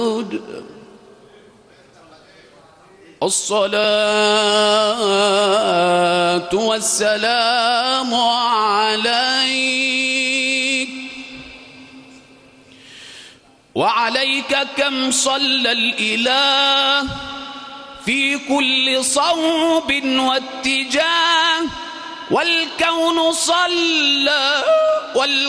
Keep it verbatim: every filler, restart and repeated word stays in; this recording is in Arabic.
الصلاة والسلام عليك وعليك كم صلى الإله في كل صوب واتجاه والكون صلى